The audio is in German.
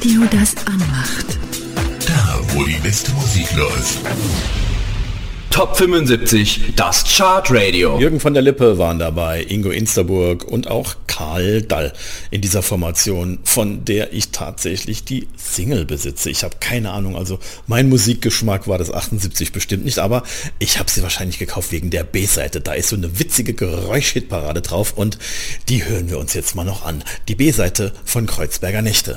Radio, das anmacht. Da, wo die beste Musik läuft. Top 75, das Chartradio. Jürgen von der Lippe waren dabei, Ingo Insterburg und auch Karl Dall in dieser Formation, von der ich tatsächlich die Single besitze. Ich habe keine Ahnung, also mein Musikgeschmack war das 78 bestimmt nicht, aber ich habe sie wahrscheinlich gekauft wegen der B-Seite. Da ist so eine witzige Geräuschhitparade drauf und die hören wir uns jetzt mal noch an. Die B-Seite von Kreuzberger Nächte.